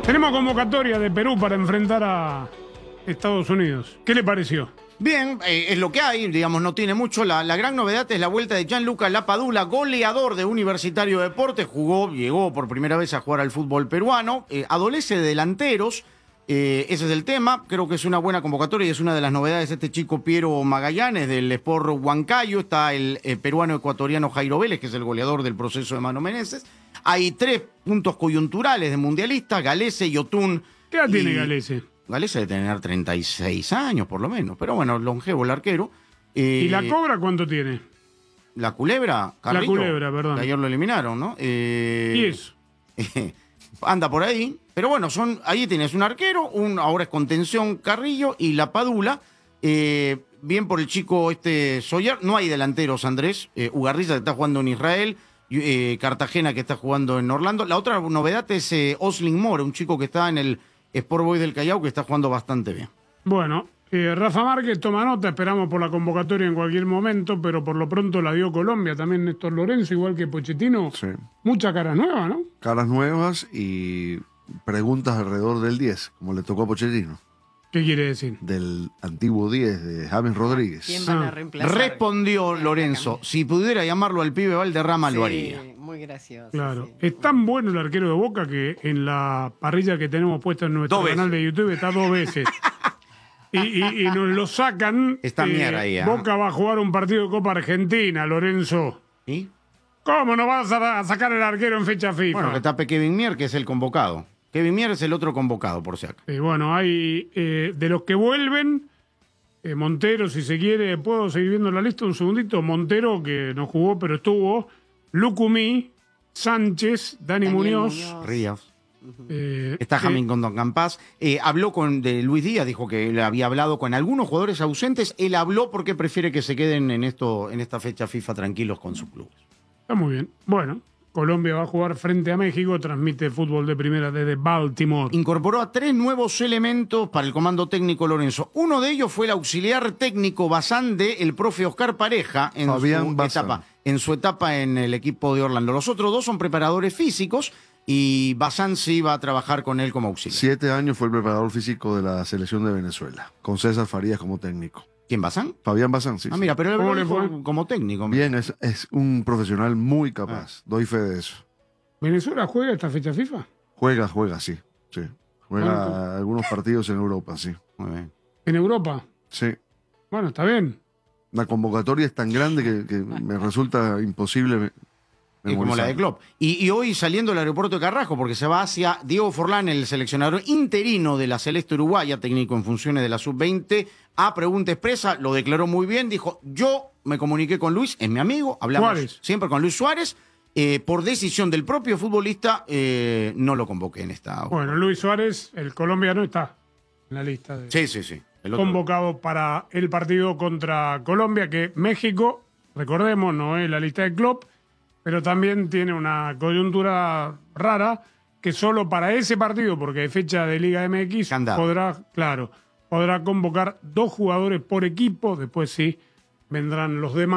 Tenemos convocatoria de Perú para enfrentar a Estados Unidos. ¿Qué le pareció? Bien, es lo que hay, digamos, no tiene mucho. La gran novedad es la vuelta de Gianluca Lapadula, goleador de Universitario de Deportes. Llegó por primera vez a jugar al fútbol peruano. Adolece de delanteros, ese es el tema. Creo que es una buena convocatoria y es una de las novedades de este chico Piero Magallanes del Sport Huancayo. Está el peruano ecuatoriano Jairo Vélez, que es el goleador del proceso de Mano Menezes. Hay 3 puntos coyunturales de mundialistas, Galese, Yotun. ¿Qué edad tiene Galese? Galese debe tener 36 años, por lo menos. Pero bueno, longevo el arquero. ¿Y la Cobra cuánto tiene? La Culebra, Carrillo, La Culebra, perdón. Que ayer lo eliminaron, ¿no? ¿Y eso? Anda por ahí. Pero bueno, ahí tienes un arquero, ahora es contención Carrillo y Lapadula. Bien por el chico Soyer. No hay delanteros, Andrés. Ugarriza, que está jugando en Israel. Cartagena, que está jugando en Orlando. La otra novedad es Oslin Mora, un chico que está en el Sport Boys del Callao, que está jugando bastante bien. Bueno, Rafa Márquez toma nota, esperamos por la convocatoria en cualquier momento, pero por lo pronto la dio Colombia, también Néstor Lorenzo, igual que Pochettino. Sí. Mucha cara nueva, ¿no? Caras nuevas y preguntas alrededor del 10, como le tocó a Pochettino. ¿Qué quiere decir? Del antiguo 10 de James Rodríguez. ¿Quién van a reemplazar? Respondió Lorenzo, si pudiera llamarlo al pibe Valderrama, lo haría. Muy gracioso. Claro. Sí. Es tan bueno el arquero de Boca que en la parrilla que tenemos puesta en nuestro canal de YouTube está 2 veces. y nos lo sacan. Está Mier ahí, ¿eh? Boca va a jugar un partido de Copa Argentina, Lorenzo. ¿Y? ¿Cómo no vas a sacar el arquero en fecha FIFA? Bueno, que tape Kevin Mier, que es el convocado. Kevin Mier es el otro convocado, por si acaso. Bueno, hay de los que vuelven, Montero, si se quiere, ¿puedo seguir viendo la lista un segundito? Montero, que no jugó, pero estuvo. Lucumí, Sánchez, Dani Muñoz. Ríos. Está Hamilton Campas. Habló de Luis Díaz, dijo que le había hablado con algunos jugadores ausentes. Él habló porque prefiere que se queden en esta fecha FIFA tranquilos con sus clubes. Está muy bien. Bueno, Colombia va a jugar frente a México, transmite fútbol de primera desde Baltimore. Incorporó a 3 nuevos elementos para el comando técnico Lorenzo. Uno de ellos fue el auxiliar técnico Bazán del profe Oscar Pareja en su etapa en el equipo de Orlando. Los otros 2 son preparadores físicos y Bazán sí va a trabajar con él como auxiliar. 7 años fue el preparador físico de la selección de Venezuela, con César Farías como técnico. ¿Quién, Bazán? Fabián Bazán, sí. Mira, pero ¿Cómo él le fue? como técnico. Bien, es un profesional muy capaz. Doy fe de eso. ¿Venezuela juega esta fecha FIFA? Juega, sí. Juega ¿Cuánto? algunos partidos en Europa, sí. Muy bien. ¿En Europa? Sí. Bueno, está bien. La convocatoria es tan grande que me resulta imposible Es como la de Klopp. Y hoy saliendo del aeropuerto de Carrasco, porque se va hacia Diego Forlán, el seleccionador interino de la Celeste Uruguaya, técnico en funciones de la Sub-20, a pregunta expresa, lo declaró muy bien, dijo, yo me comuniqué con Luis, es mi amigo, hablamos Suárez. siempre con Luis Suárez, por decisión del propio futbolista, no lo convoqué en esta... Bueno, Luis Suárez, el colombiano, está en la lista de Sí. El otro. convocado para el partido contra Colombia, que México, recordemos, no es la lista de Klopp, pero también tiene una coyuntura rara que solo para ese partido, porque hay fecha de Liga MX, Candado. podrá convocar 2 jugadores por equipo, después sí vendrán los demás.